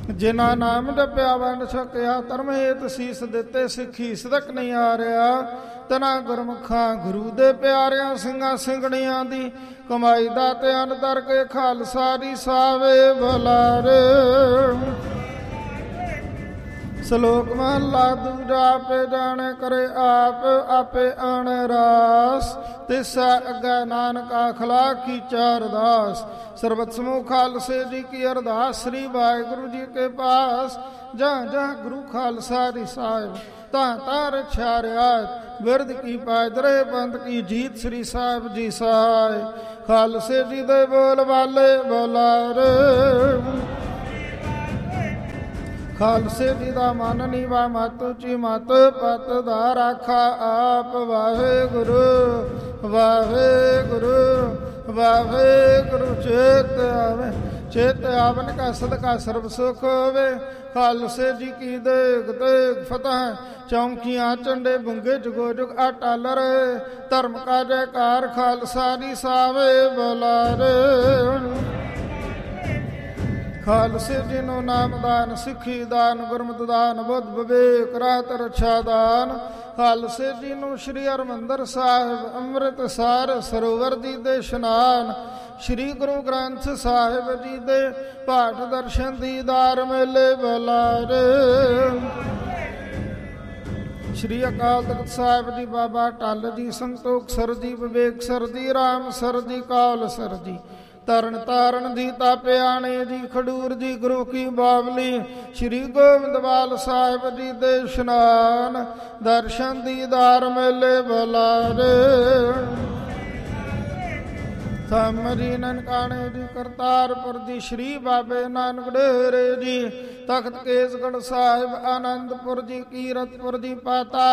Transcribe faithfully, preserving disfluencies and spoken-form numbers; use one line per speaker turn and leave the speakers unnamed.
ਜਿਨਾ ਨਾਮ ਜਪਿਆ ਵੰਡ ਛਕਿਆ, ਧਰਮ ਹੇਤ ਸੀਸ ਦਿੱਤੇ ਸਿੱਖੀ ਸਦਕ ਨਹੀਂ ਆ ਰਿਹਾ। ਤਨਾ ਗੁਰਮੁਖਾਂ ਗੁਰੂ ਦੇ ਪਿਆਰਿਆਂ, ਸਿੰਘਾਂ ਸਿੰਘਣੀਆਂ ਦੀ ਕਮਾਈ ਦਾ ਤੇ ਅੰਦਰ ਕੇ ਖਾਲਸਾ ਦੀ ਸਾਵੇ ਬੁਲਾਰੇ। ਸ਼ਲੋਕ ਮਹਲਾ ਦੂਜਾ। ਆਪੇ ਜਾਣੇ ਕਰੇ ਆਪ, ਆਪੇ ਆਣੇ ਰਾਸ, ਤਿਸਾ ਅੱਗੇ ਨਾਨਕ ਆਖਲਾ ਕੀਚਾ ਅਰਦਾਸ। ਸਰਬਤ ਸਮੂਹ ਖਾਲਸੇ ਜੀ ਕੀ ਅਰਦਾਸ, ਸ੍ਰੀ ਵਾਹਿਗੁਰੂ ਜੀ ਕੇ ਪਾਸ। ਜਾਂ ਜਾਂ ਗੁਰੂ ਖਾਲਸਾ ਦੀ ਸਾਹਿਬ, ਤਾਂ ਤਾਂ ਰਛਾ ਰਿਆਤ, ਬਿਰਦ ਕੀ ਪਾਇਦਰੇ ਪੰਥ ਕੀ ਜੀਤ, ਸ੍ਰੀ ਸਾਹਿਬ ਜੀ ਸਾਏ। ਖਾਲਸੇ ਜੀ ਦੇ ਬੋਲ ਵਾਲੇ ਬੁਲਾਰੇ। ਖਾਲਸੇ ਜੀ ਦਾ ਮਨ ਨੀਵਾ, ਮਤ ਉੱਚੀ ਮਤ ਪਤ ਦਾ ਰਾਖਾ ਆਪ। ਵਾਹਿਗੁਰੂ ਵਾਹਿਗੁਰੂ ਵਾਹਿਗੁਰੂ। ਚੇਤ ਆਵੇ ਚੇਤ ਆਵਨ ਕਾ ਸਦਕਾ ਸਰਬ ਸੁਖ ਹੋਵੇ। ਖਾਲਸੇ ਜੀ ਕੀ ਦੇਗ ਦੇਗ ਫਤਿਹ, ਚੌਂਕੀਆਂ ਝੰਡੇ ਬੁੰਗੇ ਜੁਗੋ ਜੁਗ ਆਟਾ ਲਰੇ। ਧਰਮ ਕਾ ਜੈਕਾਰ ਖਾਲਸਾ ਦੀ ਸਾਵੇ ਬੁਲਾਰੇ। ਖਾਲਸੇ ਜੀ ਨੂੰ ਨਾਮਦਾਨ, ਸਿੱਖੀ ਦਾਨ, ਗੁਰਮਤਿ ਦਾਨ, ਬੁੱਧ ਵਿਵੇਕ ਰਾਤ ਰਛਾ ਦਾਨ। ਖਾਲਸੇ ਜੀ ਨੂੰ ਸ਼੍ਰੀ ਹਰਿਮੰਦਰ ਸਾਹਿਬ, ਅੰਮ੍ਰਿਤਸਰ ਸਰੋਵਰ ਜੀ ਦੇ ਇਸ਼ਨਾਨ, ਸ਼੍ਰੀ ਗੁਰੂ ਗ੍ਰੰਥ ਸਾਹਿਬ ਜੀ ਦੇ ਪਾਠ ਦਰਸ਼ਨ ਦੀਦਾਰ ਮੇਲੇ ਬੁਲਾਰੇ। ਸ਼੍ਰੀ ਅਕਾਲ ਤਖਤ ਸਾਹਿਬ ਜੀ, ਬਾਬਾ ਟੱਲ ਜੀ, ਸੰਤੋਖ ਸਰ ਜੀ, ਵਿਵੇਕ ਸਰ ਜੀ, ਰਾਮ ਸਰ ਜੀ, ਕਾਲ ਸਰ ਜੀ, ਤਰਨ ਤਾਰਨ ਦੀ ਤਾਪਿਆਣੇ ਜੀ, ਖਡੂਰ ਜੀ, ਗੁਰੂ ਕੀ ਬਾਵਲੀ, ਸ਼੍ਰੀ ਗੋਬਿੰਦਵਾਲ ਸਾਹਿਬ ਜੀ ਦੇ ਇਸ਼ਨਾਨ, ਦਰਸ਼ਨ ਦੀਦਾਰ ਮੇਲੇ ਬੁਲਾਰੇ। ਥਮਰੀ ਨਨਕਾਣੇ ਜੀ, ਕਰਤਾਰਪੁਰ ਜੀ, ਸ਼੍ਰੀ ਬਾਬੇ ਨਾਨਕ ਡੇਰੇ ਜੀ, ਤਖਤ ਕੇਸਗੜ੍ਹ ਸਾਹਿਬ, ਆਨੰਦਪੁਰ ਜੀ, ਕੀਰਤਪੁਰ ਜੀ, ਪਾਤਾ